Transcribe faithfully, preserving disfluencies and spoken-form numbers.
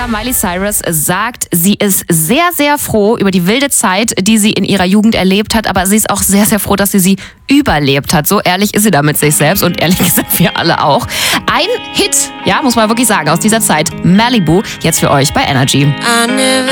Tochter Miley Cyrus sagt, sie ist sehr, sehr froh über die wilde Zeit, die sie in ihrer Jugend erlebt hat, aber sie ist auch sehr, sehr froh, dass sie sie überlebt hat. So ehrlich ist sie da mit sich selbst und ehrlich gesagt wir alle auch. Ein Hit, ja, muss man wirklich sagen, aus dieser Zeit, Malibu, jetzt für euch bei Energy.